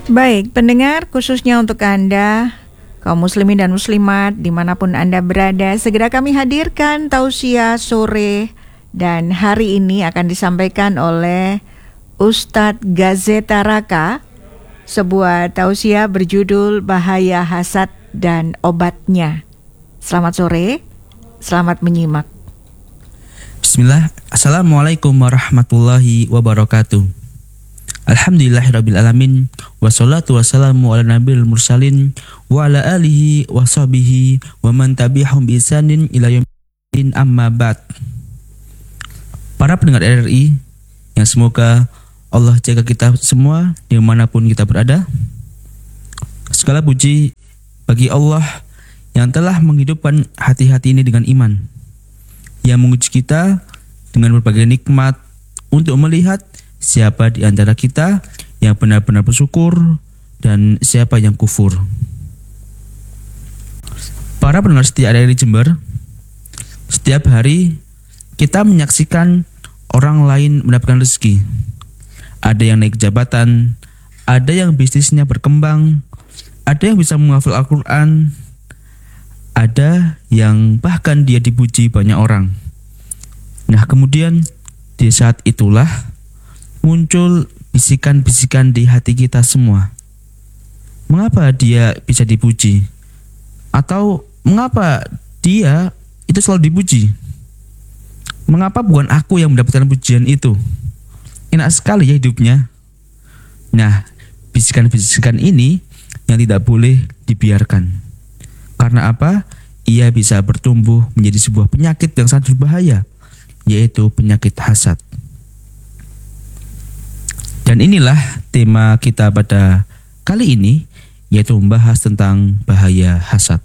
Baik, pendengar, khususnya untuk Anda, kaum muslimin dan muslimat, dimanapun Anda berada, segera kami hadirkan tausiah sore dan hari ini akan disampaikan oleh Ustadz Gazeta Raka, sebuah tausiah berjudul Bahaya Hasad dan Obatnya. Selamat sore, selamat menyimak. Bismillah, Assalamualaikum warahmatullahi wabarakatuh. Alhamdulillahirrabbilalamin. Wassalatu wassalamu ala nabiyil mursalin wa ala alihi wa sahbihi wa man tabi'ahum bi ihsanin ila yaumil amma ba'd. Para pendengar RRI, yang semoga Allah jaga kita semua dimanapun kita berada. Segala puji bagi Allah yang telah menghidupkan hati-hati ini dengan iman, yang menguji kita dengan berbagai nikmat untuk melihat siapa di antara kita yang benar-benar bersyukur dan siapa yang kufur. Para pendengar setia RRI Jember, setiap hari kita menyaksikan orang lain mendapatkan rezeki. Ada yang naik jabatan, ada yang bisnisnya berkembang, ada yang bisa menghafal Al-Quran, ada yang bahkan dia dipuji banyak orang. Nah, kemudian di saat itulah muncul bisikan-bisikan di hati kita semua. Mengapa dia bisa dipuji? Atau mengapa dia itu selalu dipuji? Mengapa bukan aku yang mendapatkan pujian itu? Enak sekali ya hidupnya. Nah, bisikan-bisikan ini yang tidak boleh dibiarkan. Karena apa? Ia bisa bertumbuh menjadi sebuah penyakit yang sangat berbahaya, yaitu penyakit hasad. Dan inilah tema kita pada kali ini, yaitu membahas tentang bahaya hasad.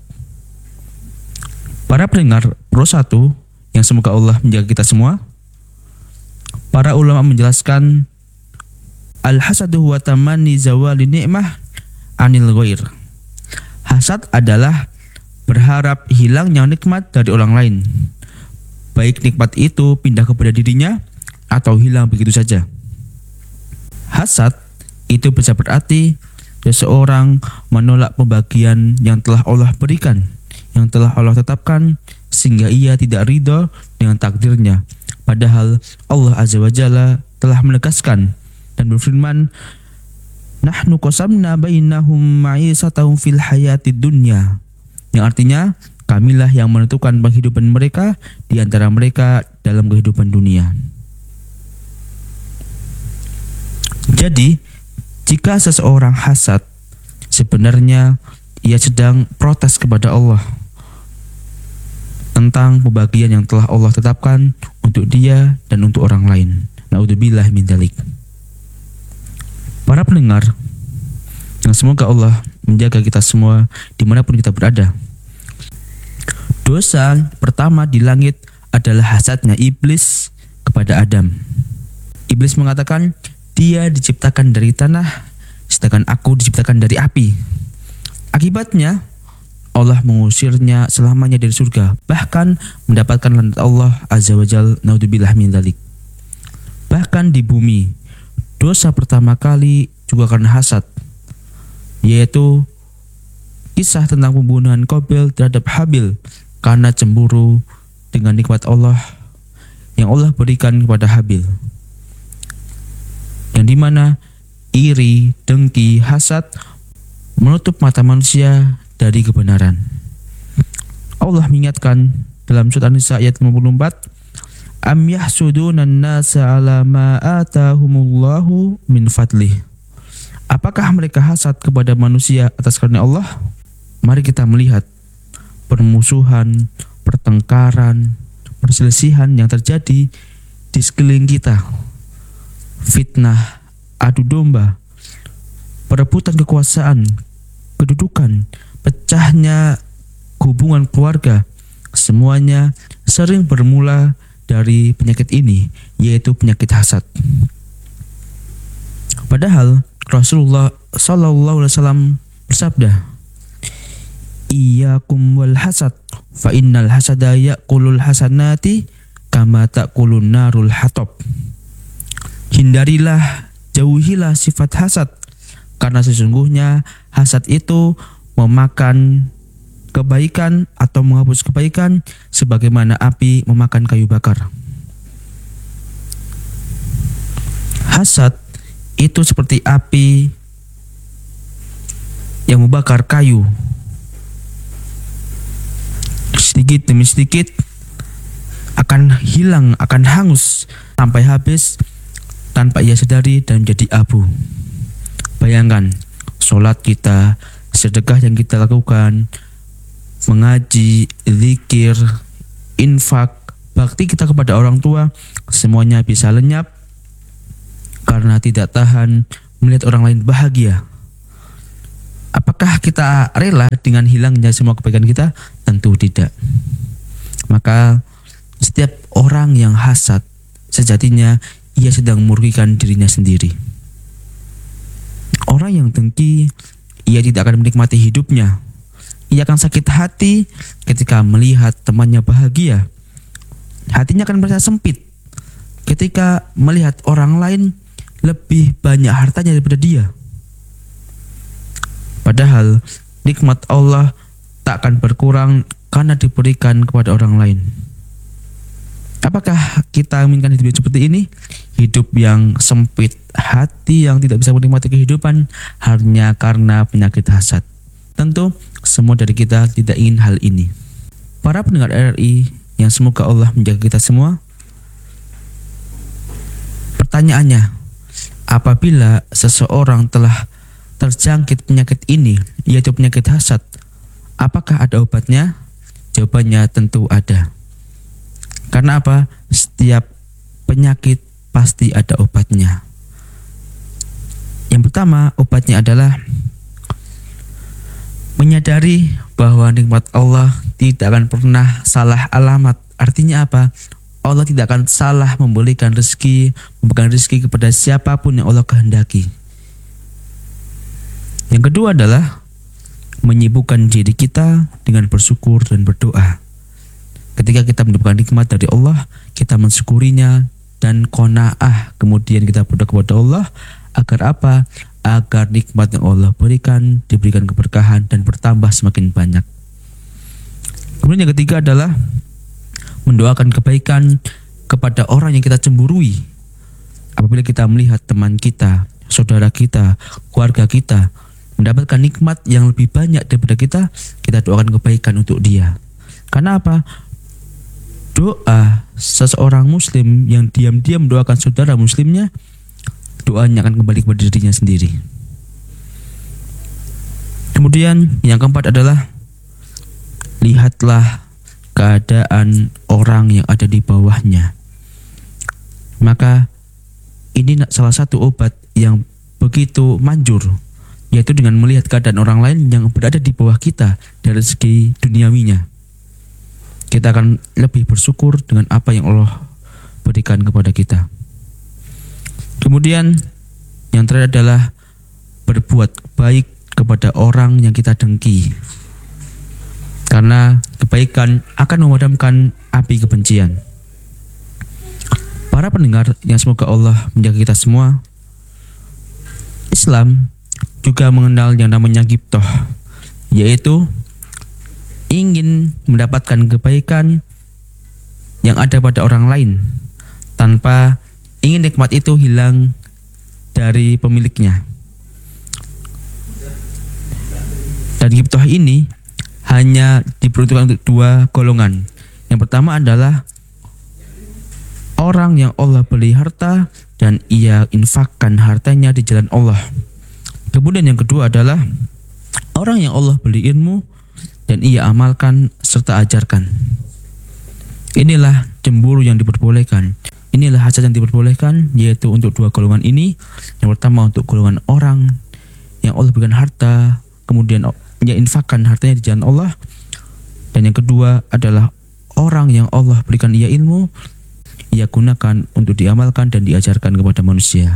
Para pendengar Pro 1 yang semoga Allah menjaga kita semua, para ulama menjelaskan al-hasadu huwa tamanni zawali ni'mah anil ghair. Hasad adalah berharap hilangnya nikmat dari orang lain, baik nikmat itu pindah kepada dirinya atau hilang begitu saja. Hasad itu bisa berarti seseorang menolak pembagian yang telah Allah berikan, yang telah Allah tetapkan, sehingga ia tidak ridho dengan takdirnya. Padahal Allah Azza wa Jalla telah menegaskan dan berfirman, Nahnu qasamna bainahum ma'isatahum fil hayatid dunya, yang artinya kamilah yang menentukan penghidupan mereka di antara mereka dalam kehidupan dunia. Jadi, jika seseorang hasad, sebenarnya ia sedang protes kepada Allah tentang pembagian yang telah Allah tetapkan untuk dia dan untuk orang lain. Na'udzubillah min dzalik. Para pendengar, yang semoga Allah menjaga kita semua dimanapun kita berada. Dosa pertama di langit adalah hasadnya iblis kepada Adam. Iblis mengatakan, dia diciptakan dari tanah, sedangkan aku diciptakan dari api. Akibatnya, Allah mengusirnya selamanya dari surga, bahkan mendapatkan laknat Allah Azza wa Jalla, naudzubillah min dzalik. Bahkan di bumi, dosa pertama kali juga karena hasad, yaitu kisah tentang pembunuhan Qabil terhadap Habil karena cemburu dengan nikmat Allah yang Allah berikan kepada Habil, yang dimana iri, dengki, hasad menutup mata manusia dari kebenaran. Allah mengingatkan dalam surat An-Nisa ayat 54, Am yahsudunan nasa ala ma atahumullahu min fadlih. Apakah mereka hasad kepada manusia atas karunia Allah? Mari kita melihat permusuhan, pertengkaran, perselisihan yang terjadi di sekeliling kita. Fitnah, adu domba, perebutan kekuasaan, kedudukan, pecahnya hubungan keluarga, semuanya sering bermula dari penyakit ini, yaitu penyakit hasad. Padahal Rasulullah Sallallahu Alaihi Wasallam bersabda, Iyyakum wal hasad, fa innal hasada ya'kulul hasanati kama ta'kulun narul hatab. Hindarilah, jauhilah sifat hasad, Karena sesungguhnya hasad itu memakan kebaikan atau menghapus kebaikan sebagaimana api memakan kayu bakar. Hasad itu seperti api yang membakar kayu. Sedikit demi sedikit akan hilang, akan hangus sampai habis tanpa ia sadari dan menjadi abu. Bayangkan, sholat kita, sedekah yang kita lakukan, mengaji, zikir, infak, bakti kita kepada orang tua, semuanya bisa lenyap karena tidak tahan melihat orang lain bahagia. Apakah kita rela dengan hilangnya semua kebaikan kita? Tentu tidak. Maka setiap orang yang hasad sejatinya ia sedang merugikan dirinya sendiri. Orang yang dengki, ia tidak akan menikmati hidupnya. Ia akan sakit hati ketika melihat temannya bahagia. Hatinya akan merasa sempit ketika melihat orang lain lebih banyak hartanya daripada dia. Padahal nikmat Allah tak akan berkurang karena diberikan kepada orang lain. Apakah kita menginginkan hidup seperti ini? Hidup yang sempit, hati yang tidak bisa menikmati kehidupan hanya karena penyakit hasad. Tentu semua dari kita tidak ingin hal ini. Para pendengar RRI yang semoga Allah menjaga kita semua. Pertanyaannya, apabila seseorang telah terjangkit penyakit ini, yaitu penyakit hasad, apakah ada obatnya? Jawabannya tentu ada. Karena apa? Setiap penyakit pasti ada obatnya. Yang pertama, obatnya adalah menyadari bahwa nikmat Allah tidak akan pernah salah alamat. Artinya apa? Allah tidak akan salah memberikan rezeki, memberikan rezeki kepada siapapun yang Allah kehendaki. Yang kedua adalah menyibukkan diri kita dengan bersyukur dan berdoa. Ketika kita mendapatkan nikmat dari Allah, kita mensyukurinya dan qanaah. Kemudian kita berdoa kepada Allah agar apa? Agar nikmat yang Allah berikan diberikan keberkahan dan bertambah semakin banyak. Kemudian yang ketiga adalah mendoakan kebaikan kepada orang yang kita cemburui. Apabila kita melihat teman kita, saudara kita, keluarga kita mendapatkan nikmat yang lebih banyak daripada kita doakan kebaikan untuk dia. Karena apa? Doa seseorang muslim yang diam-diam mendoakan saudara muslimnya, doanya akan kembali kepada dirinya sendiri. Kemudian yang keempat adalah lihatlah keadaan orang yang ada di bawahnya. Maka ini salah satu obat yang begitu manjur, yaitu dengan melihat keadaan orang lain yang berada di bawah kita dari segi duniawinya. Kita akan lebih bersyukur dengan apa yang Allah berikan kepada kita. Kemudian yang terakhir adalah berbuat baik kepada orang yang kita dengki. Karena kebaikan akan memadamkan api kebencian. Para pendengar yang semoga Allah menjaga kita semua, Islam juga mengenal yang namanya ghibthah, yaitu ingin mendapatkan kebaikan yang ada pada orang lain tanpa ingin nikmat itu hilang dari pemiliknya. Dan ghibthah ini hanya diperuntukkan untuk dua golongan. Yang pertama adalah orang yang Allah beri harta dan ia infakkan hartanya di jalan Allah. Kemudian yang kedua adalah orang yang Allah beri ilmu dan ia amalkan serta ajarkan. Inilah cemburu yang diperbolehkan. Inilah hasad yang diperbolehkan, yaitu untuk dua golongan ini. Yang pertama untuk golongan orang yang Allah berikan harta, kemudian ia infakkan hartanya di jalan Allah. Dan yang kedua adalah orang yang Allah berikan ia ilmu, ia gunakan untuk diamalkan dan diajarkan kepada manusia.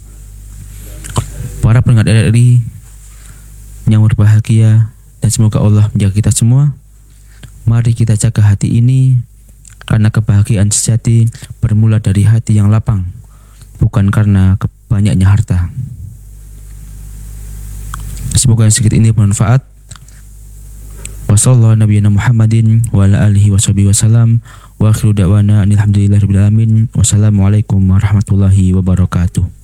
Para pendengar RRI yang berbahagia, dan semoga Allah menjaga kita semua. Mari kita jaga hati ini, karena kebahagiaan sejati bermula dari hati yang lapang, bukan karena banyaknya harta. Semoga yang sedikit ini bermanfaat. Wassallallahu nabiyana Muhammadin wa ala alihi washabihi wasallam. Wa akhiru da'wana alhamdulillahirabbil alamin. Wassalamualaikum warahmatullahi wabarakatuh.